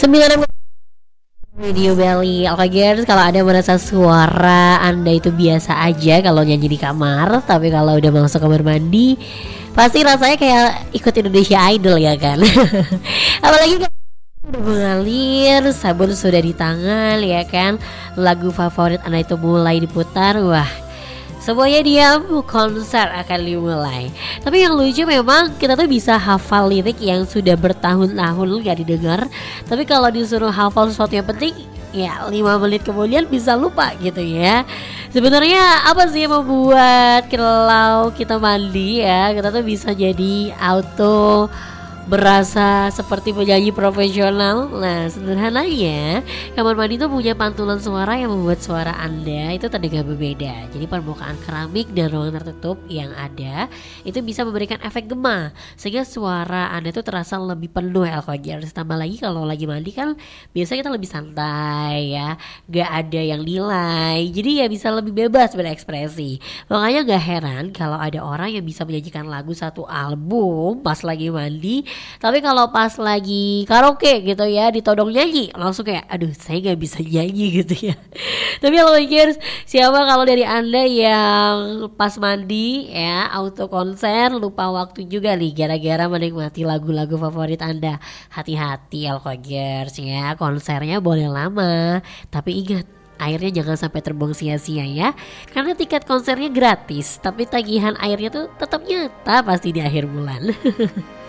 Video Belly. Oke guys, kalau ada merasa suara Anda itu biasa aja kalau nyanyi di kamar, tapi kalau udah masuk kamar mandi pasti rasanya kayak ikut Indonesia Idol ya kan. Apalagi kalau udah mengalir, sabun sudah di tangan ya kan, lagu favorit Anda itu mulai diputar, wah semuanya diam, konser akan dimulai. Tapi yang lucu memang kita tuh bisa hafal lirik yang sudah bertahun-tahun gak didengar, tapi kalau disuruh hafal sesuatu yang penting, ya 5 menit kemudian bisa lupa gitu ya. Sebenarnya apa sih yang membuat kalau kita mandi ya, kita tuh bisa jadi auto berasa seperti penyanyi profesional? Nah, sederhananya kamar mandi itu punya pantulan suara yang membuat suara Anda itu terdengar berbeda. Jadi permukaan keramik dan ruangan tertutup yang ada itu bisa memberikan efek gema sehingga suara Anda itu terasa lebih penuh Elkogers. Tambah lagi kalau lagi mandi kan biasanya kita lebih santai ya, gak ada yang nilai, jadi ya bisa lebih bebas berekspresi. Makanya gak heran kalau ada orang yang bisa menyajikan lagu satu album pas lagi mandi, tapi kalau pas lagi karaoke gitu ya ditodong nyanyi langsung kayak aduh saya gak bisa nyanyi gitu ya. Tapi kalau mikir siapa kalau dari Anda yang pas mandi ya auto konser lupa waktu juga nih gara-gara menikmati lagu-lagu favorit Anda? Hati-hati Elkogers ya, konsernya boleh lama tapi ingat airnya jangan sampai terbuang sia-sia ya, karena tiket konsernya gratis tapi tagihan airnya tuh tetap nyata pasti di akhir bulan.